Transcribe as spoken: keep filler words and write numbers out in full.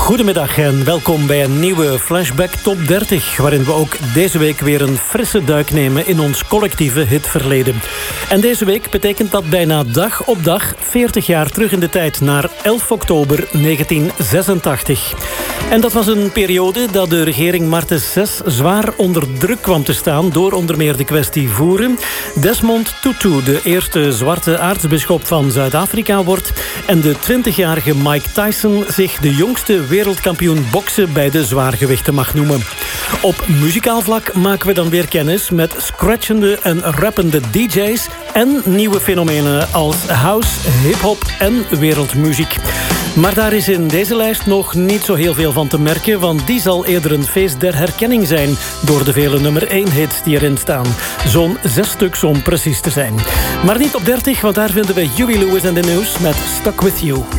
Goedemiddag en welkom bij een nieuwe Flashback Top dertig... waarin we ook deze week weer een frisse duik nemen in ons collectieve hitverleden. En deze week betekent dat bijna dag op dag veertig jaar terug in de tijd... naar elf oktober negentien zesentachtig. En dat was een periode dat de regering Marten zes zwaar onder druk kwam te staan... door onder meer de kwestie voeren. Desmond Tutu, de eerste zwarte aartsbisschop van Zuid-Afrika wordt... en de twintigjarige Mike Tyson zich de jongste wereldkampioen boksen bij de zwaargewichten mag noemen. Op muzikaal vlak maken we dan weer kennis met scratchende en rappende D J's... en nieuwe fenomenen als house, hip-hop en wereldmuziek. Maar daar is in deze lijst nog niet zo heel veel van te merken... want die zal eerder een feest der herkenning zijn... door de vele nummer één hits die erin staan. Zo'n zes stuks om precies te zijn. Maar niet op dertig, want daar vinden we Huey Lewis and the News met Stuck With You.